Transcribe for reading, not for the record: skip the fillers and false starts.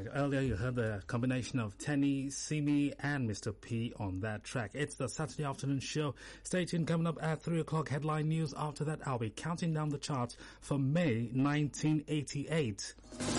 Earlier you heard the combination of Tenny, Simi and Mr. P on that track. It's the Saturday afternoon show. Stay tuned. Coming up at 3 o'clock, headline news. After that, I'll be counting down the charts for May 1988.